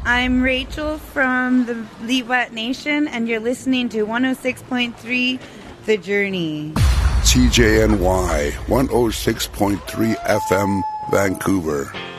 I'm Rachel from the Liwat Nation, and you're listening to 106.3 The Journey. CJNY 106.3 FM, Vancouver.